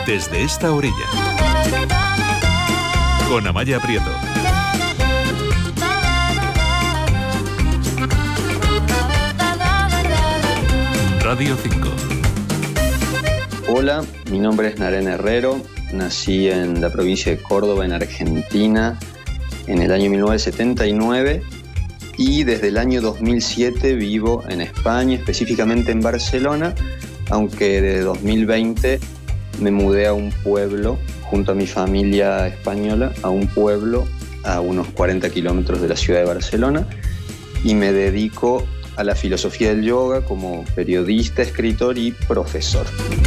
Desde esta orilla, con Amaya Prieto. Radio 5. Hola, mi nombre es Naren Herrero, nací en la provincia de Córdoba, en Argentina, en el año 1979 y desde el año 2007 vivo en España, específicamente en Barcelona, aunque desde 2020 me mudé a un pueblo, junto a mi familia española, a un pueblo a unos 40 kilómetros de la ciudad de Barcelona y me dedico a la filosofía del yoga como periodista, escritor y profesor.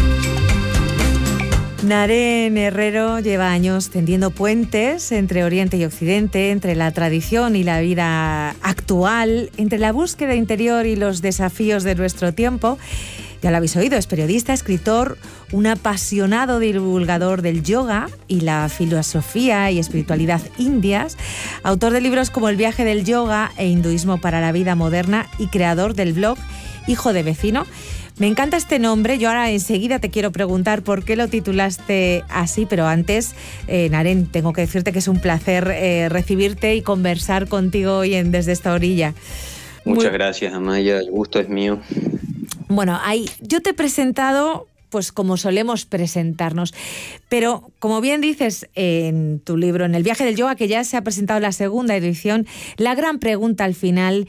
Naren Herrero lleva años tendiendo puentes entre Oriente y Occidente, entre la tradición y la vida actual, entre la búsqueda interior y los desafíos de nuestro tiempo. Ya lo habéis oído, es periodista, escritor, un apasionado divulgador del yoga y la filosofía y espiritualidad indias, autor de libros como El viaje del yoga e Hinduismo para la vida moderna y creador del blog Hijo de Vecino. Me encanta este nombre, yo ahora enseguida te quiero preguntar por qué lo titulaste así, pero antes, Naren, tengo que decirte que es un placer recibirte y conversar contigo hoy en Desde esta orilla. Muchas gracias, Amaya, el gusto es mío. Bueno, yo te he presentado pues como solemos presentarnos, pero como bien dices en tu libro, en El viaje del yoga, que ya se ha presentado la segunda edición, la gran pregunta al final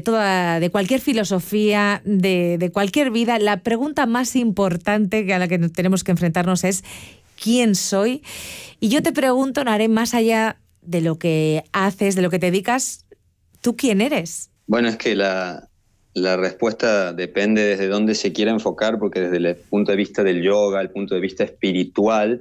de cualquier filosofía, de cualquier vida, la pregunta más importante a la que tenemos que enfrentarnos es ¿quién soy? Y yo te pregunto, Naren, más allá de lo que haces, de lo que te dedicas, ¿tú quién eres? Bueno, es que la respuesta depende desde dónde se quiera enfocar, porque desde el punto de vista del yoga, el punto de vista espiritual,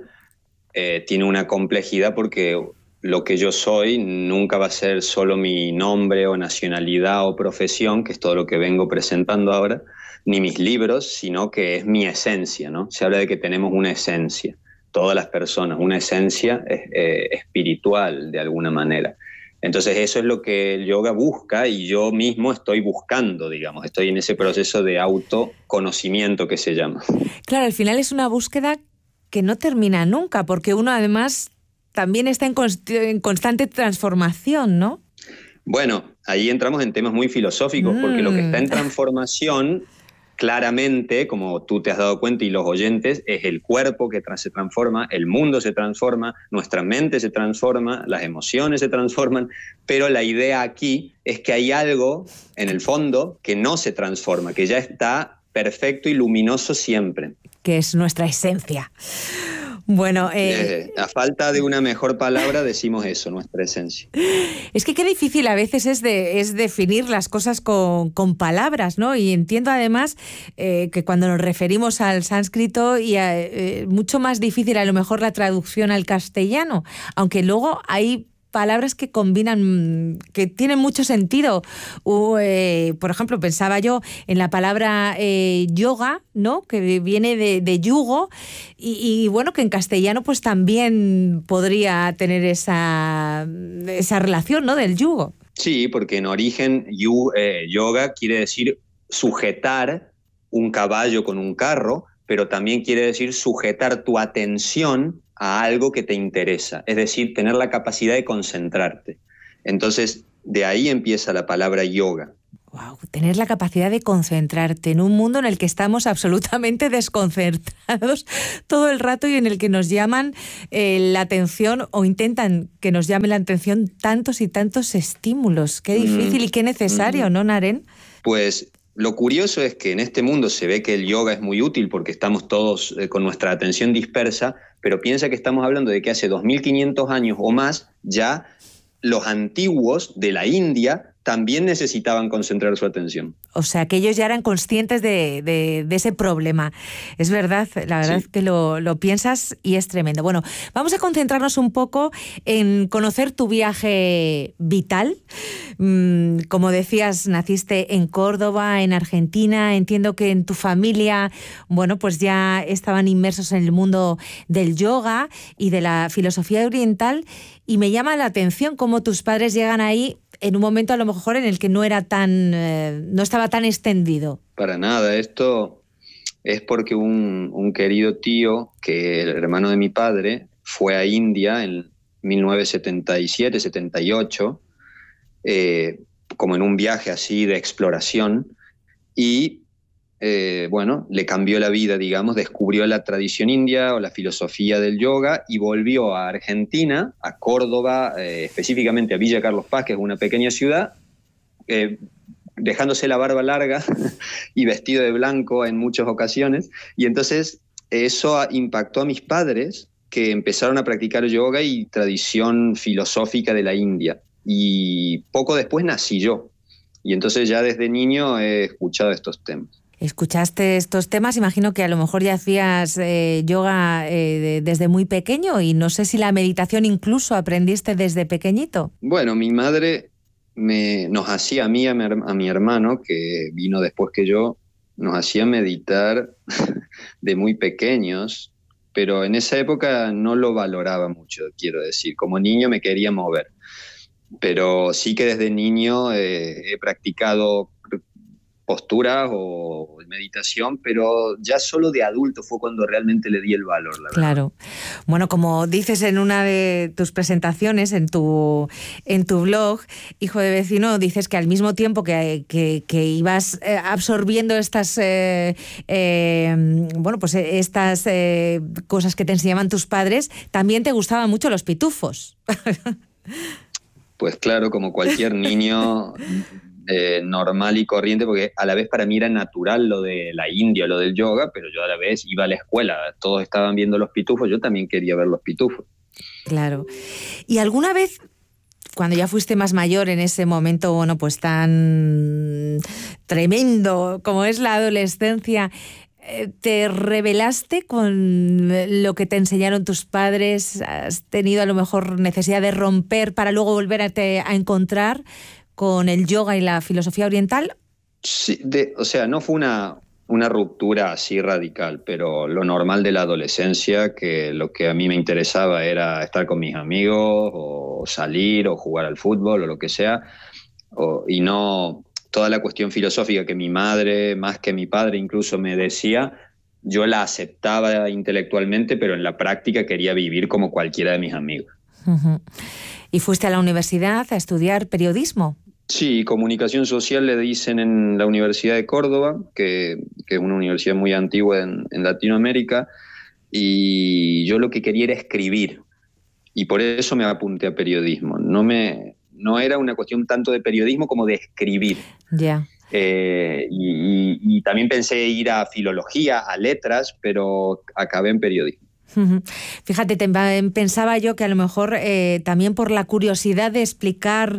tiene una complejidad porque lo que yo soy nunca va a ser solo mi nombre o nacionalidad o profesión, que es todo lo que vengo presentando ahora, ni mis libros, sino que es mi esencia, ¿no? Se habla de que tenemos una esencia, todas las personas, una esencia espiritual de alguna manera. Entonces eso es lo que el yoga busca y yo mismo estoy buscando, digamos, estoy en ese proceso de autoconocimiento que se llama. Claro, al final es una búsqueda que no termina nunca, porque uno además también está en constante transformación, ¿no? Bueno, ahí entramos en temas muy filosóficos, porque lo que está en transformación, claramente, como tú te has dado cuenta y los oyentes, es el cuerpo que se transforma, el mundo se transforma, nuestra mente se transforma, las emociones se transforman, pero la idea aquí es que hay algo en el fondo que no se transforma, que ya está perfecto y luminoso siempre. Que es nuestra esencia. Bueno, a falta de una mejor palabra decimos eso, nuestra esencia. Es que qué difícil a veces es definir las cosas con palabras, ¿no? Y entiendo además que cuando nos referimos al sánscrito y mucho más difícil a lo mejor la traducción al castellano, aunque luego hay palabras que combinan, que tienen mucho sentido. Por ejemplo, pensaba yo en la palabra yoga, ¿no? Que viene de yugo y bueno, que en castellano pues también podría tener esa relación, ¿no? Del yugo. Sí, porque en origen yoga quiere decir sujetar un caballo con un carro, pero también quiere decir sujetar tu atención a algo que te interesa, es decir, tener la capacidad de concentrarte. Entonces, de ahí empieza la palabra yoga. Wow, tener la capacidad de concentrarte en un mundo en el que estamos absolutamente desconcertados todo el rato y en el que nos llaman la atención o intentan que nos llame la atención tantos y tantos estímulos. Qué difícil y qué necesario, ¿no, Naren? Pues lo curioso es que en este mundo se ve que el yoga es muy útil porque estamos todos con nuestra atención dispersa, pero piensa que estamos hablando de que hace 2500 años o más ya los antiguos de la India también necesitaban concentrar su atención. O sea, que ellos ya eran conscientes de ese problema. Es verdad, la verdad es que lo piensas y es tremendo. Bueno, vamos a concentrarnos un poco en conocer tu viaje vital. Como decías, naciste en Córdoba, en Argentina. Entiendo que en tu familia, bueno, pues ya estaban inmersos en el mundo del yoga y de la filosofía oriental. Y me llama la atención cómo tus padres llegan ahí en un momento a lo mejor en el que no estaba tan extendido. Para nada, esto es porque un querido tío, que el hermano de mi padre, fue a India en 1977, 78, como en un viaje así de exploración, y bueno, le cambió la vida, digamos, descubrió la tradición india o la filosofía del yoga y volvió a Argentina, a Córdoba, específicamente a Villa Carlos Paz, que es una pequeña ciudad, dejándose la barba larga y vestido de blanco en muchas ocasiones. Y entonces eso impactó a mis padres, que empezaron a practicar yoga y tradición filosófica de la India. Y poco después nací yo. Y entonces ya desde niño he escuchado estos temas. Escuchaste estos temas, imagino que a lo mejor ya hacías yoga desde muy pequeño, y no sé si la meditación incluso aprendiste desde pequeñito. Bueno, mi madre nos hacía a mí, a mi hermano, que vino después que yo, nos hacía meditar de muy pequeños, pero en esa época no lo valoraba mucho, quiero decir. Como niño me quería mover, pero sí que desde niño he practicado posturas o meditación, pero ya solo de adulto fue cuando realmente le di el valor, la verdad. Claro. Bueno, como dices en una de tus presentaciones, en tu blog, Hijo de Vecino, dices que al mismo tiempo que ibas absorbiendo estas estas cosas que te enseñaban tus padres, también te gustaban mucho los pitufos. Pues claro, como cualquier niño normal y corriente, porque a la vez para mí era natural lo de la India, lo del yoga, pero yo a la vez iba a la escuela, todos estaban viendo los pitufos, yo también quería ver los pitufos. Claro. ¿Y alguna vez, cuando ya fuiste más mayor, en ese momento, bueno, pues tan tremendo como es la adolescencia, te rebelaste con lo que te enseñaron tus padres? ¿Has tenido a lo mejor necesidad de romper para luego volver a encontrar con el yoga y la filosofía oriental? Sí, o sea, no fue una ruptura así radical, pero lo normal de la adolescencia, que lo que a mí me interesaba era estar con mis amigos o salir o jugar al fútbol o lo que sea, y no toda la cuestión filosófica que mi madre, más que mi padre incluso, me decía, yo la aceptaba intelectualmente, pero en la práctica quería vivir como cualquiera de mis amigos. Uh-huh. ¿Y fuiste a la universidad a estudiar periodismo? Sí, comunicación social le dicen en la Universidad de Córdoba, que es una universidad muy antigua en Latinoamérica, y yo lo que quería era escribir, y por eso me apunté a periodismo. No era una cuestión tanto de periodismo como de escribir. Ya. Y también pensé ir a filología, a letras, pero acabé en periodismo. Fíjate, pensaba yo que a lo mejor también por la curiosidad de explicar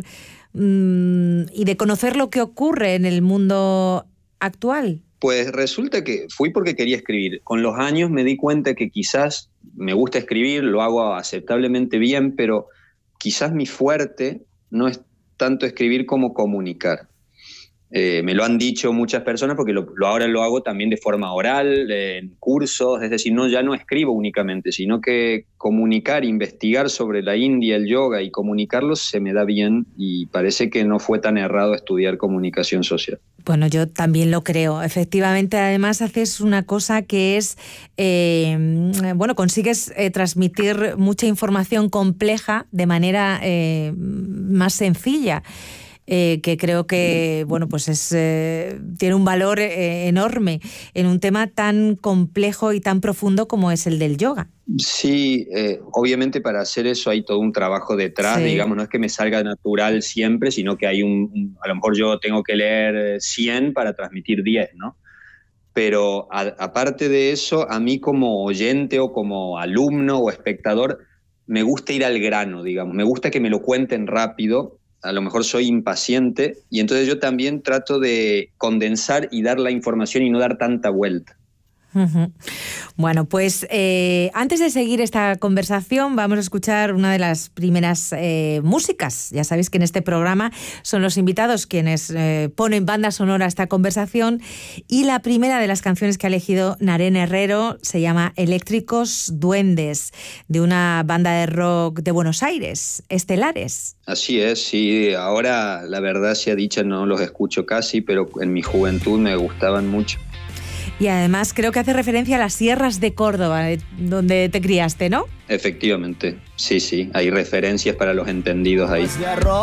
y de conocer lo que ocurre en el mundo actual. Pues resulta que fui porque quería escribir. Con los años me di cuenta que quizás me gusta escribir, lo hago aceptablemente bien, pero quizás mi fuerte no es tanto escribir como comunicar. Me lo han dicho muchas personas porque ahora lo hago también de forma oral, en cursos, es decir, ya no escribo únicamente, sino que comunicar, investigar sobre la India, el yoga y comunicarlo se me da bien, y parece que no fue tan errado estudiar comunicación social. Bueno, yo también lo creo. Efectivamente, además haces una cosa que es, consigues transmitir mucha información compleja de manera más sencilla. Que creo que tiene un valor enorme en un tema tan complejo y tan profundo como es el del yoga. Sí, obviamente para hacer eso hay todo un trabajo detrás, sí. Digamos, no es que me salga natural siempre, sino que hay a lo mejor yo tengo que leer 100 para transmitir 10, ¿no? Pero aparte de eso, a mí como oyente o como alumno o espectador, me gusta ir al grano, digamos, me gusta que me lo cuenten rápido. A lo mejor soy impaciente, y entonces yo también trato de condensar y dar la información y no dar tanta vuelta. Uh-huh. Bueno, pues antes de seguir esta conversación vamos a escuchar una de las primeras músicas. Ya sabéis que en este programa son los invitados quienes ponen banda sonora a esta conversación, y la primera de las canciones que ha elegido Naren Herrero se llama Eléctricos Duendes, de una banda de rock de Buenos Aires, Estelares. Así es, sí. Ahora, la verdad sea dicha, no los escucho casi, pero en mi juventud me gustaban mucho. Y además creo que hace referencia a las sierras de Córdoba, donde te criaste, ¿no? Efectivamente, sí, hay referencias para los entendidos ahí.